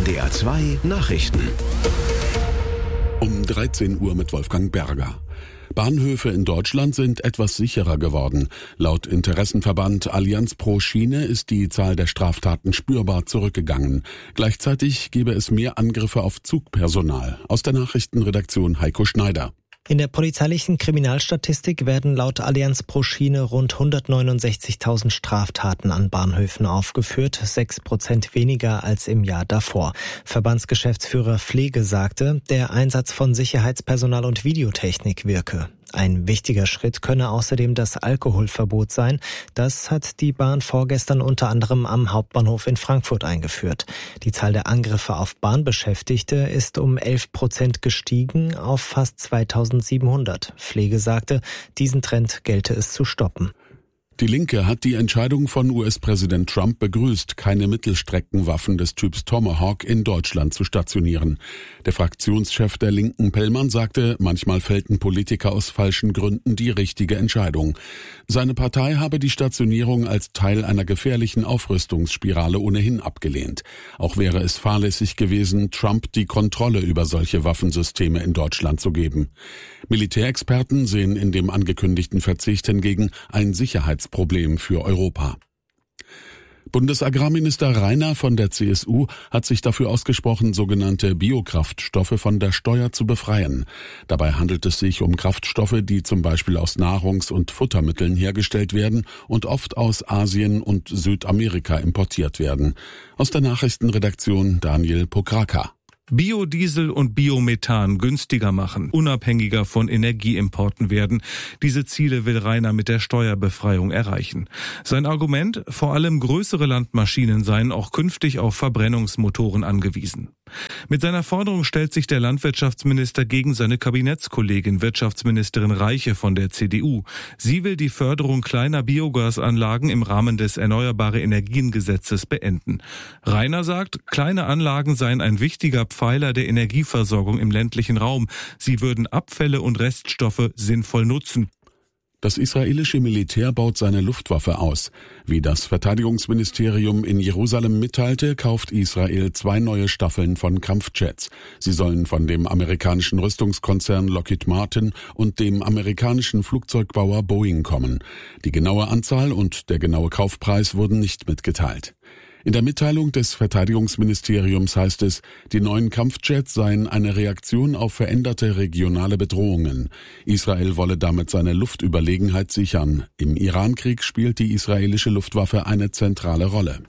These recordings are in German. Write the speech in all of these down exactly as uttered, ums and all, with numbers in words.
R D R zwei Nachrichten. Um dreizehn Uhr mit Wolfgang Berger. Bahnhöfe in Deutschland sind etwas sicherer geworden. Laut Interessenverband Allianz pro Schiene ist die Zahl der Straftaten spürbar zurückgegangen. Gleichzeitig gebe es mehr Angriffe auf Zugpersonal. Aus der Nachrichtenredaktion Heiko Schneider. In der polizeilichen Kriminalstatistik werden laut Allianz pro Schiene rund hundertneunundsechzigtausend Straftaten an Bahnhöfen aufgeführt, sechs Prozent weniger als im Jahr davor. Verbandsgeschäftsführer Pflege sagte, der Einsatz von Sicherheitspersonal und Videotechnik wirke. Ein wichtiger Schritt könne außerdem das Alkoholverbot sein. Das hat die Bahn vorgestern unter anderem am Hauptbahnhof in Frankfurt eingeführt. Die Zahl der Angriffe auf Bahnbeschäftigte ist um elf Prozent gestiegen auf fast zweitausendsiebenhundert. Pflege sagte, diesen Trend gelte es zu stoppen. Die Linke hat die Entscheidung von U S-Präsident Trump begrüßt, keine Mittelstreckenwaffen des Typs Tomahawk in Deutschland zu stationieren. Der Fraktionschef der Linken, Pellmann, sagte, manchmal fällten Politiker aus falschen Gründen die richtige Entscheidung. Seine Partei habe die Stationierung als Teil einer gefährlichen Aufrüstungsspirale ohnehin abgelehnt. Auch wäre es fahrlässig gewesen, Trump die Kontrolle über solche Waffensysteme in Deutschland zu geben. Militärexperten sehen in dem angekündigten Verzicht hingegen ein Sicherheitsproblem Problem für Europa. Bundesagrarminister Rainer von der C S U hat sich dafür ausgesprochen, sogenannte Biokraftstoffe von der Steuer zu befreien. Dabei handelt es sich um Kraftstoffe, die zum Beispiel aus Nahrungs- und Futtermitteln hergestellt werden und oft aus Asien und Südamerika importiert werden. Aus der Nachrichtenredaktion Daniel Pokraka. Biodiesel und Biomethan günstiger machen, unabhängiger von Energieimporten werden. Diese Ziele will Rainer mit der Steuerbefreiung erreichen. Sein Argument, vor allem größere Landmaschinen seien auch künftig auf Verbrennungsmotoren angewiesen. Mit seiner Forderung stellt sich der Landwirtschaftsminister gegen seine Kabinettskollegin Wirtschaftsministerin Reiche von der C D U. Sie will die Förderung kleiner Biogasanlagen im Rahmen des Erneuerbare Energien Gesetzes beenden. Rainer sagt, kleine Anlagen seien ein wichtiger Pfeiler der Energieversorgung im ländlichen Raum. Sie würden Abfälle und Reststoffe sinnvoll nutzen. Das israelische Militär baut seine Luftwaffe aus. Wie das Verteidigungsministerium in Jerusalem mitteilte, kauft Israel zwei neue Staffeln von Kampfjets. Sie sollen von dem amerikanischen Rüstungskonzern Lockheed Martin und dem amerikanischen Flugzeugbauer Boeing kommen. Die genaue Anzahl und der genaue Kaufpreis wurden nicht mitgeteilt. In der Mitteilung des Verteidigungsministeriums heißt es, die neuen Kampfjets seien eine Reaktion auf veränderte regionale Bedrohungen. Israel wolle damit seine Luftüberlegenheit sichern. Im Irankrieg spielt die israelische Luftwaffe eine zentrale Rolle.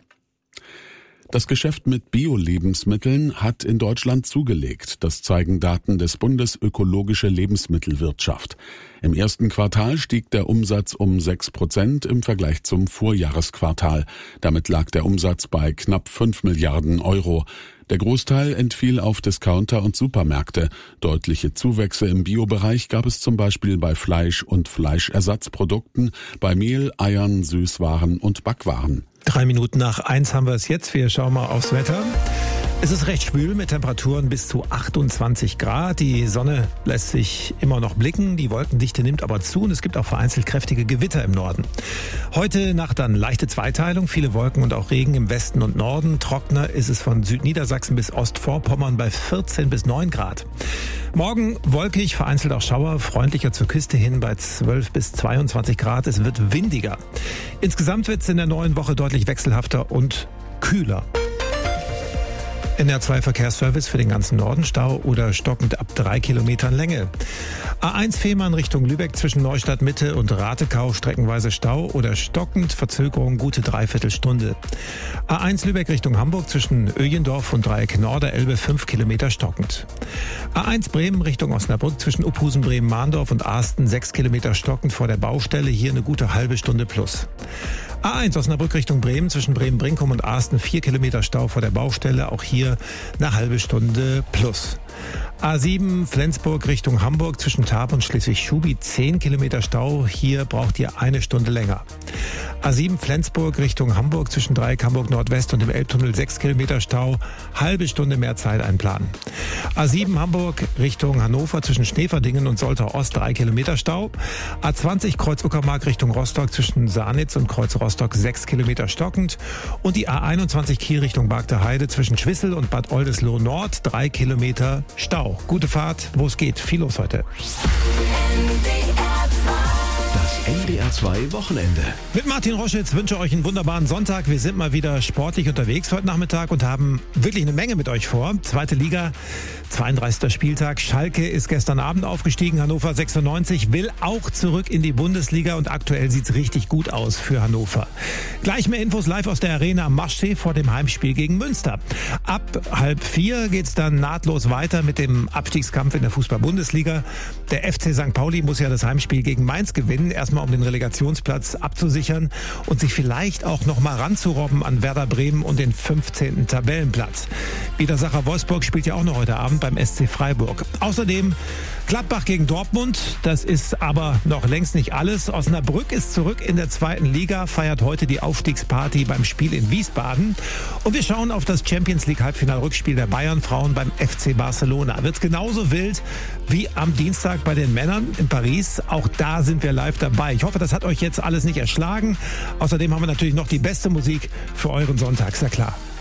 Das Geschäft mit Bio-Lebensmitteln hat in Deutschland zugelegt. Das zeigen Daten des Bundes Ökologische Lebensmittelwirtschaft. Im ersten Quartal stieg der Umsatz um sechs Prozent im Vergleich zum Vorjahresquartal. Damit lag der Umsatz bei knapp fünf Milliarden Euro. Der Großteil entfiel auf Discounter und Supermärkte. Deutliche Zuwächse im Bio-Bereich gab es zum Beispiel bei Fleisch und Fleischersatzprodukten, bei Mehl, Eiern, Süßwaren und Backwaren. Drei Minuten nach eins haben wir es jetzt. Wir schauen mal aufs Wetter. Es ist recht schwül mit Temperaturen bis zu achtundzwanzig Grad. Die Sonne lässt sich immer noch blicken. Die Wolkendichte nimmt aber zu und es gibt auch vereinzelt kräftige Gewitter im Norden. Heute Nacht dann leichte Zweiteilung, viele Wolken und auch Regen im Westen und Norden. Trockener ist es von Südniedersachsen bis Ostvorpommern bei vierzehn bis neun Grad. Morgen wolkig, vereinzelt auch Schauer, freundlicher zur Küste hin bei zwölf bis zweiundzwanzig Grad. Es wird windiger. Insgesamt wird es in der neuen Woche deutlich wechselhafter und kühler. N R zwei Verkehrsservice für den ganzen Norden, Stau oder stockend ab drei Kilometern Länge. A eins Fehmarn Richtung Lübeck zwischen Neustadt Mitte und Ratekau streckenweise Stau oder stockend, Verzögerung gute Dreiviertelstunde. A eins Lübeck Richtung Hamburg zwischen Öjendorf und Dreieck Norderelbe fünf Kilometer stockend. A eins Bremen Richtung Osnabrück zwischen Uphusen, Bremen-Mahndorf und Ahsten sechs Kilometer stockend vor der Baustelle, hier eine gute halbe Stunde plus. A eins Osnabrück Richtung Bremen zwischen Bremen-Brinkum und Ahsten vier Kilometer Stau vor der Baustelle, auch hier eine halbe Stunde plus. A sieben Flensburg Richtung Hamburg zwischen Tarp und Schleswig-Schubi zehn Kilometer Stau. Hier braucht ihr eine Stunde länger. A sieben Flensburg Richtung Hamburg zwischen Dreieck Hamburg Nordwest und dem Elbtunnel sechs Kilometer Stau. Halbe Stunde mehr Zeit einplanen. A sieben Hamburg Richtung Hannover zwischen Schneverdingen und Soltau Ost drei Kilometer Stau. A zwanzig Kreuz Uckermark Richtung Rostock zwischen Saarnitz und Kreuz Rostock sechs Kilometer stockend. Und die A einundzwanzig Kiel Richtung Bagder Heide zwischen Schwissel und Bad Oldesloe Nord drei Kilometer Stau. Gute Fahrt, wo es geht. Viel los heute. Das N D R zwei Wochenende. Mit Martin Roschitz wünsche ich euch einen wunderbaren Sonntag. Wir sind mal wieder sportlich unterwegs heute Nachmittag und haben wirklich eine Menge mit euch vor. Zweite Liga, zweiunddreißigster Spieltag. Schalke ist gestern Abend aufgestiegen. Hannover sechsundneunzig will auch zurück in die Bundesliga und aktuell sieht es richtig gut aus für Hannover. Gleich mehr Infos live aus der Arena am Maschsee vor dem Heimspiel gegen Münster. Ab halb vier geht's dann nahtlos weiter mit dem Abstiegskampf in der Fußball-Bundesliga. Der F C Sankt Pauli muss ja das Heimspiel gegen Mainz gewinnen. Erstmal um den Relegationsplatz abzusichern und sich vielleicht auch noch mal ranzurobben an Werder Bremen und den fünfzehnten Tabellenplatz. Widersacher Wolfsburg spielt ja auch noch heute Abend beim S C Freiburg. Außerdem Gladbach gegen Dortmund. Das ist aber noch längst nicht alles. Osnabrück ist zurück in der zweiten Liga, feiert heute die Aufstiegsparty beim Spiel in Wiesbaden. Und wir schauen auf das Champions League Halbfinal-Rückspiel der Bayern-Frauen beim F C Barcelona. Wird's genauso wild wie am Dienstag bei den Männern in Paris. Auch da sind wir live dabei. Ich hoffe, das hat euch jetzt alles nicht erschlagen. Außerdem haben wir natürlich noch die beste Musik für euren Sonntag, ist ja klar.